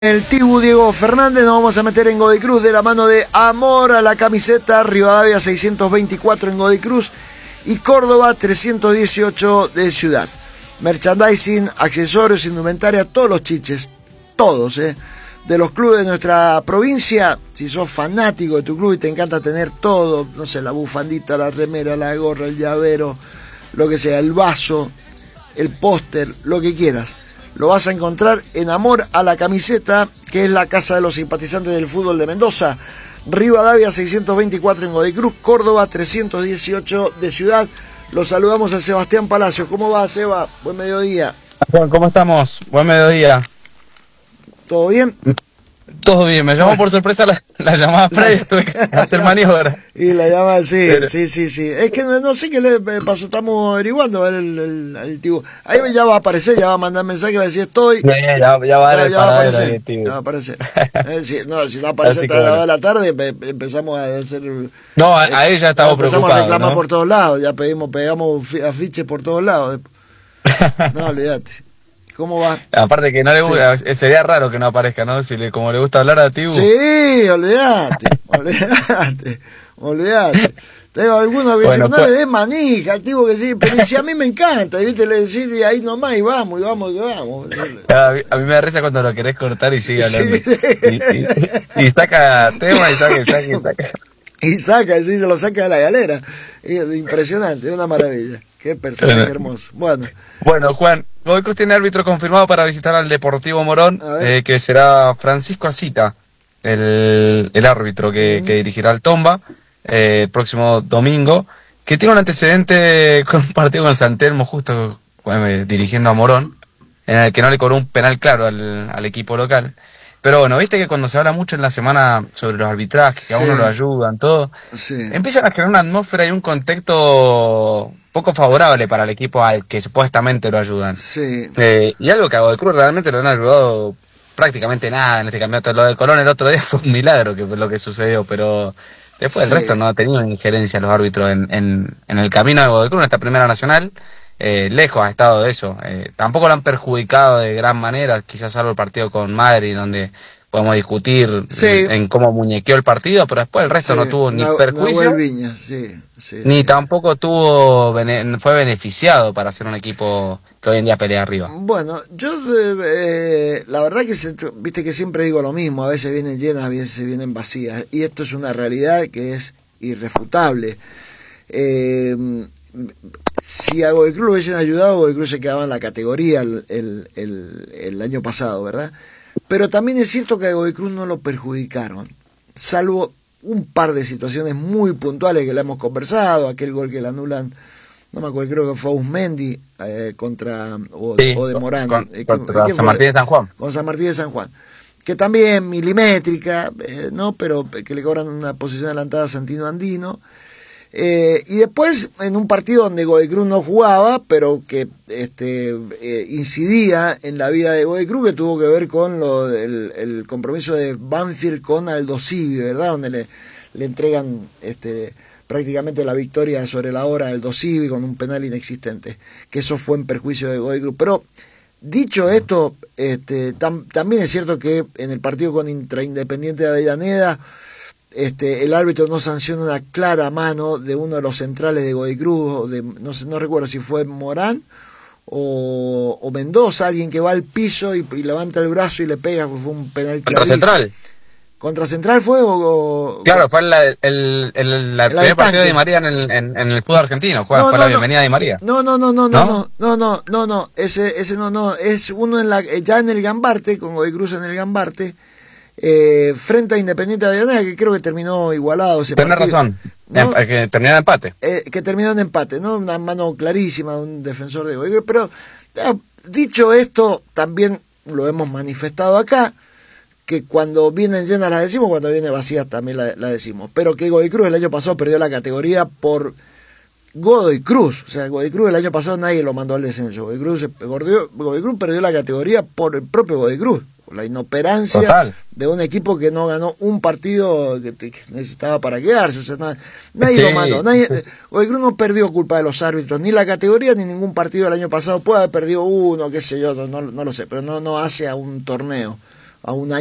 El Tibu Diego Fernández, nos vamos a meter en Godoy Cruz de la mano de Amor a la camiseta, Rivadavia 624 en Godoy Cruz y Córdoba 318 de Ciudad. Merchandising, accesorios, indumentaria, todos los chiches, todos, de los clubes de nuestra provincia. Si sos fanático de tu club y te encanta tener todo, no sé, la bufandita, la remera, la gorra, el llavero, lo que sea, el vaso, el póster, lo que quieras. Lo vas a encontrar en Amor a la camiseta, que es la casa de los simpatizantes del fútbol de Mendoza. Rivadavia 624 en Godoy Cruz, Córdoba 318 de Ciudad. Los saludamos a Sebastián Palacios. ¿Cómo va, Seba? Buen mediodía. Juan, ¿cómo estamos? Buen mediodía. ¿Todo bien? Todo bien, me llamó por sorpresa la llamada previa, tuve que hacer maniobra. Y la llamada, sí, Pero... sí. Es que no sé qué le pasó, estamos averiguando a ver el Tibu. Ahí ya va a aparecer, ya va a mandar mensaje, va a decir estoy. Ya va a dar el aparecer. Tibu. Ya va a aparecer. Si no aparece hasta las 2 de la tarde, empezamos a hacer... No, a ella estaba preocupado. Empezamos a reclamar, ¿no? Por todos lados, ya pegamos afiches por todos lados. No, olvídate. ¿Cómo va? Aparte que no le gusta, sí. Sería raro que no aparezca, ¿no? Si como le gusta hablar a Tibu. Sí, olvídate. Tengo algunos que dicen, no le des manija al tipo que sí, pero si a mí me encanta, ¿viste? Le decís y ahí nomás y vamos. A mí me da risa cuando lo querés cortar y sigue hablando. Sí. Y saca tema y saca. Y sí, se lo saca de la galera. Es impresionante, es una maravilla. Qué personaje hermoso. Bueno, Juan, Godoy Cruz tiene árbitro confirmado para visitar al Deportivo Morón, que será Francisco Asita, el árbitro que dirigirá al Tomba el próximo domingo, que tiene un antecedente con un partido con San Telmo, justo dirigiendo a Morón, en el que no le cobró un penal claro al equipo local. Pero bueno, viste que cuando se habla mucho en la semana sobre los arbitrajes, que a uno lo ayudan, todo, empiezan a crear una atmósfera y un contexto poco favorable para el equipo al que supuestamente lo ayudan. Y algo que a Godoy Cruz realmente lo han ayudado prácticamente nada en este campeonato. Lo de Colón el otro día fue un milagro que fue lo que sucedió, pero después el resto no ha tenido injerencia los árbitros en el camino de Godoy Cruz, en esta primera nacional. Lejos ha estado de eso. Tampoco lo han perjudicado de gran manera, quizás salvo el partido con Madrid, donde podemos discutir en cómo muñequeó el partido, pero después el resto no tuvo ni perjuicio, ni tampoco fue beneficiado para ser un equipo que hoy en día pelea arriba. Bueno, yo la verdad que viste que siempre digo lo mismo, a veces vienen llenas, a veces vienen vacías, y esto es una realidad que es irrefutable. Si a Godoy Cruz lo hubiesen ayudado, Godoy Cruz se quedaba en la categoría el año pasado, ¿verdad? Pero también es cierto que a Godoy Cruz no lo perjudicaron, salvo un par de situaciones muy puntuales que le hemos conversado, aquel gol que le anulan, no me acuerdo, creo que fue Usmendi o de Morán, contra San Martín de San Juan. Con San Martín de San Juan, que también milimétrica, ¿no? Pero que le cobran una posición adelantada a Santino Andino. Y después en un partido donde Godoy Cruz no jugaba, pero que incidía en la vida de Godoy Cruz, que tuvo que ver con el compromiso de Banfield con Aldo Civi, ¿verdad? Donde le entregan prácticamente la victoria sobre la hora a Aldo Civi con un penal inexistente, que eso fue en perjuicio de Godoy Cruz. Pero dicho esto, también es cierto que en el partido contra Independiente de Avellaneda, el árbitro no sanciona una clara mano de uno de los centrales de Godoy Cruz, no recuerdo si fue Morán o Mendoza, alguien que va al piso y levanta el brazo y le pega, fue un penal clarísimo. ¿Contra Central? ¿Contra Central fue o...? Claro, fue el primer partido de Di María en el fútbol argentino, fue la bienvenida de Di María. No, ese no, es uno ya en el Gambarte, con Godoy Cruz en el Gambarte, frente a Independiente de Avellaneda, que creo que terminó igualado ese partido. Tenés razón, ¿no? Que terminó en empate. Que terminó en empate, ¿no? Una mano clarísima de un defensor de Godoy Cruz. Pero dicho esto, también lo hemos manifestado acá, que cuando vienen llenas las decimos, cuando vienen vacías también la decimos. Pero que Godoy Cruz el año pasado perdió la categoría por Godoy Cruz. O sea, Godoy Cruz el año pasado nadie lo mandó al descenso. Godoy Cruz perdió la categoría por el propio Godoy Cruz. La inoperancia de un equipo que no ganó un partido que necesitaba para quedarse. O sea, nadie lo mandó. Godoy Cruz no perdió culpa de los árbitros, ni la categoría ni ningún partido del año pasado. Puede haber perdido uno, qué sé yo, no lo sé, pero no hace a un torneo. a un